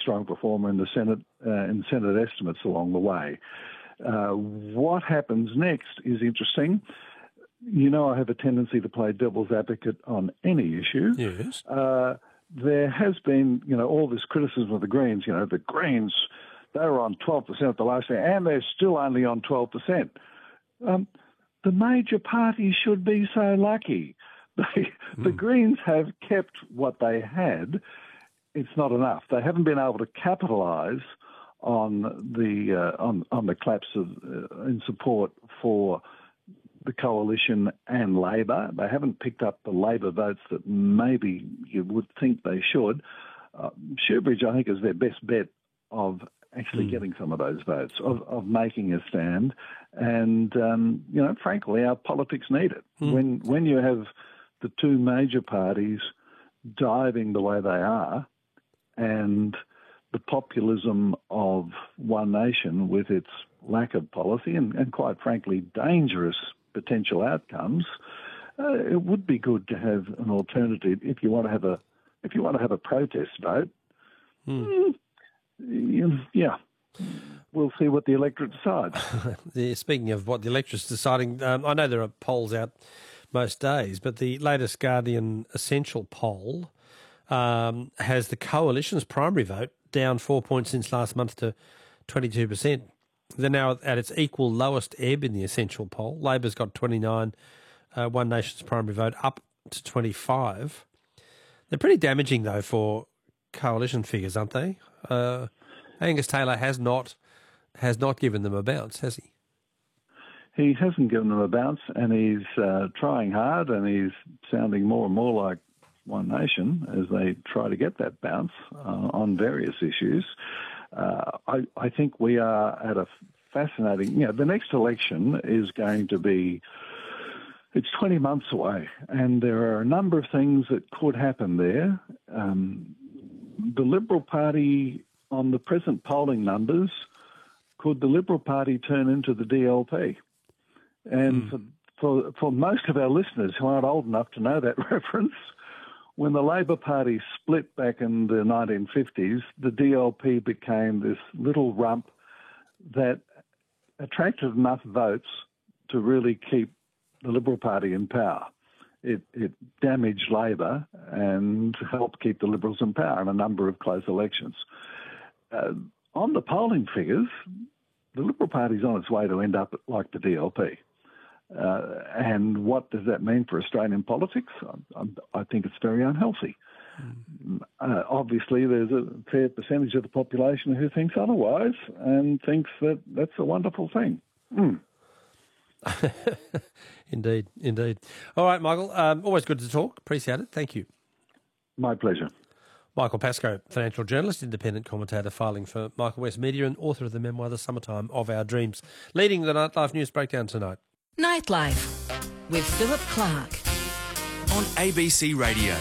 strong performer in the Senate estimates along the way. What happens next is interesting. You know, I have a tendency to play devil's advocate on any issue. Yes. There has been, all this criticism of the Greens. The Greens, they were on 12% at the last year, and they're still only on 12%. The major parties should be so lucky. The Greens have kept what they had. It's not enough. They haven't been able to capitalise on the collapse in support for the coalition and Labor. They haven't picked up the Labor votes that maybe you would think they should. Shoebridge, I think, is their best bet of actually getting some of those votes, of making a stand. And, frankly, our politics need it. When you have the two major parties diving the way they are and the populism of One Nation with its lack of policy and quite frankly, dangerous potential outcomes, it would be good to have an alternative if you want to have a protest vote. Yeah, we'll see what the electorate decides. Speaking of what the electorate's deciding, I know there are polls out most days, but the latest Guardian Essential poll has the Coalition's primary vote down 4 points since last month to 22%. They're now at its equal lowest ebb in the Essential poll. Labor's got 29, One Nation's primary vote up to 25. They're pretty damaging, though, for Coalition figures, aren't they? Angus Taylor has not given them a bounce, has he? He hasn't given them a bounce, and he's trying hard, and he's sounding more and more like One Nation as they try to get that bounce on various issues. I think we are at a fascinating... the next election is going to be... It's 20 months away, and there are a number of things that could happen there. The Liberal Party, on the present polling numbers, could the Liberal Party turn into the DLP? And for most of our listeners who aren't old enough to know that reference, when the Labor Party split back in the 1950s, the DLP became this little rump that attracted enough votes to really keep the Liberal Party in power. It damaged Labor and helped keep the Liberals in power in a number of close elections. On the polling figures, the Liberal Party is on its way to end up like the DLP. And what does that mean for Australian politics? I think it's very unhealthy. Obviously, there's a fair percentage of the population who thinks otherwise and thinks that that's a wonderful thing. Indeed. All right, Michael, always good to talk. Appreciate it. Thank you. My pleasure. Michael Pascoe, financial journalist, independent commentator, filing for Michael West Media and author of the memoir The Summertime of Our Dreams, leading the Nightlife News Breakdown tonight. Nightlife with Philip Clark on ABC Radio.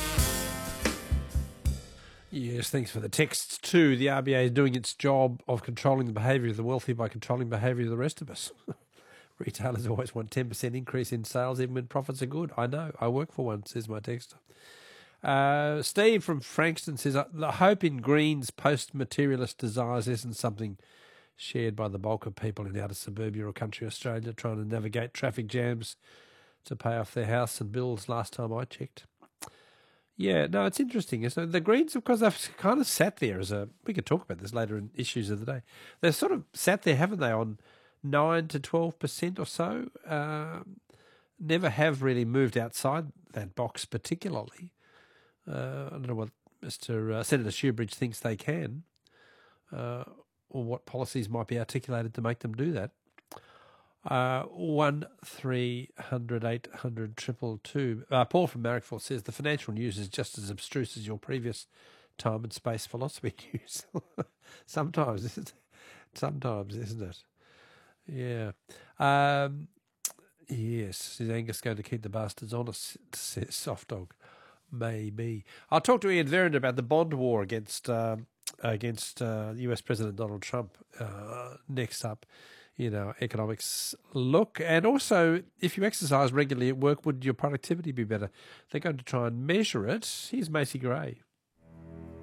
Yes, thanks for the texts too. The RBA is doing its job of controlling the behaviour of the wealthy by controlling behaviour of the rest of us. Retailers always want 10% increase in sales even when profits are good. I know. I work for one, says my texter. Steve from Frankston says, the hope in Greens post-materialist desires isn't something shared by the bulk of people in outer suburbia or country Australia trying to navigate traffic jams to pay off their house and bills last time I checked. Yeah, no, it's interesting. So the Greens, of course, they've kind of sat there we could talk about this later in issues of the day. They've sort of sat there, haven't they, on 9 to 12% or so. Never have really moved outside that box particularly. I don't know what Senator Shoebridge thinks they can, or what policies might be articulated to make them do that. 1300 800 222. Paul from Marrickville says the financial news is just as abstruse as your previous time and space philosophy news. Sometimes, isn't it? Yeah. Yes. Is Angus going to keep the bastards honest? Says Soft Dog. Maybe. I'll talk to Ian Vernon about the bond war against US President Donald Trump next up in our economics look. And also, if you exercise regularly at work, would your productivity be better? They're going to try and measure it. Here's Macy Gray.